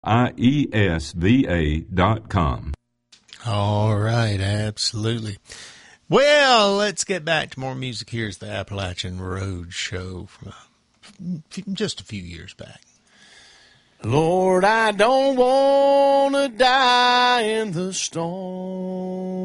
IESVA.com. All right, absolutely. Well, let's get back to more music. Here's the Appalachian Road Show from just a few years back. Lord, I don't want to die in the storm.